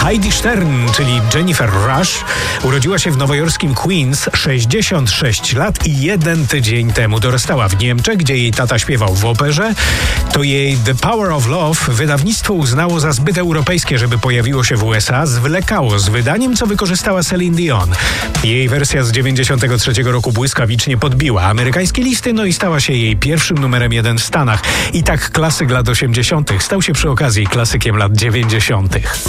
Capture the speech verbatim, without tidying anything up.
Heidi Stern, czyli Jennifer Rush, urodziła się w nowojorskim Queens sześćdziesiąt sześć lat i jeden tydzień temu. Dorastała w Niemczech, gdzie jej tata śpiewał w operze. To jej The Power of Love wydawnictwo uznało za zbyt europejskie, żeby pojawiło się w U S A. Zwlekało z wydaniem, co wykorzystała Celine Dion. Jej wersja z dziewięćdziesiątego trzeciego roku błyskawicznie podbiła amerykańskie listy, no i stała się jej pierwszym numerem jeden w Stanach. I tak klasyk lat osiemdziesiątych stał się przy okazji klasykiem lat dziewięćdziesiątych.